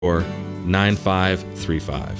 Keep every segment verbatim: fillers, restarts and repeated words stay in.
or nine five three five.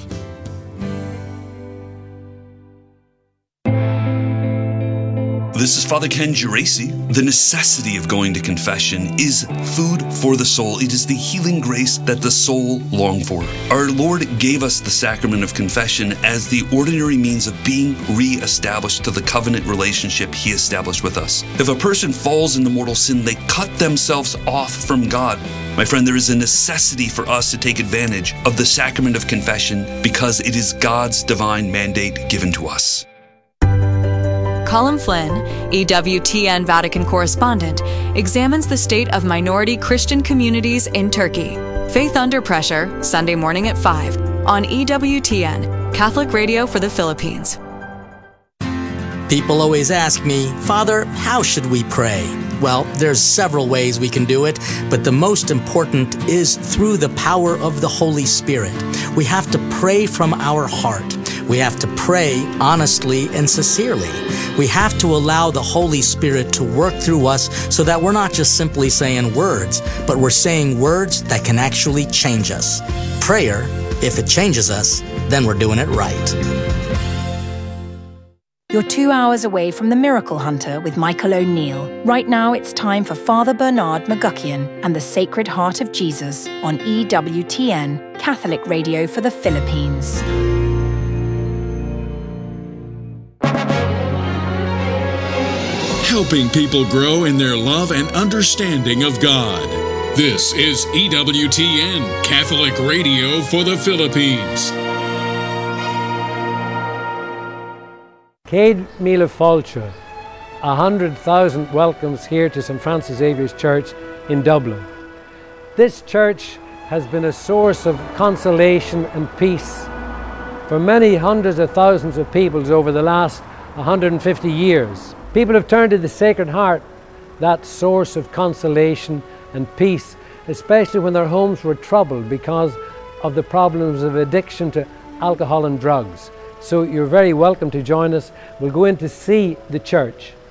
This is Father Ken Geraci. The necessity of going to confession is food for the soul. It is the healing grace that the soul longs for. Our Lord gave us the sacrament of confession as the ordinary means of being re-established to the covenant relationship He established with us. If a person falls into mortal sin, they cut themselves off from God. My friend, there is a necessity for us to take advantage of the sacrament of confession because it is God's divine mandate given to us. Colin Flynn, E W T N Vatican correspondent, examines the state of minority Christian communities in Turkey. Faith Under Pressure, Sunday morning at five on E W T N, Catholic Radio for the Philippines. People always ask me, Father, how should we pray? Well, there's several ways we can do it, but the most important is through the power of the Holy Spirit. We have to pray from our heart. We have to pray honestly and sincerely. We have to allow the Holy Spirit to work through us so that we're not just simply saying words, but we're saying words that can actually change us. Prayer, if it changes us, then we're doing it right. You're two hours away from The Miracle Hunter with Michael O'Neill. Right now it's time for Father Bernard McGuckian and the Sacred Heart of Jesus on E W T N, Catholic Radio for the Philippines. Helping people grow in their love and understanding of God. This is E W T N, Catholic Radio for the Philippines. Céad Míle Fáilte, a hundred thousand welcomes here to Saint Francis Xavier's Church in Dublin. This church has been a source of consolation and peace for many hundreds of thousands of peoples over the last one hundred fifty years. People have turned to the Sacred Heart, that source of consolation and peace, especially when their homes were troubled because of the problems of addiction to alcohol and drugs. So you're very welcome to join us. We'll go in to see the church.